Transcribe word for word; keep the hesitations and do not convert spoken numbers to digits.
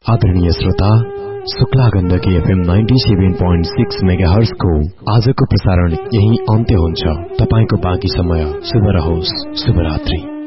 आदरणीय श्रोता, शुक्ला गण्डकी एफएम सत्तानब्बे दशमलव छह मेगाहर्ज को आजको प्रसारण यही अन्त्य हुन्छ। तपाईको बाँकी समय शुभ रहोस्। शुभरात्रि।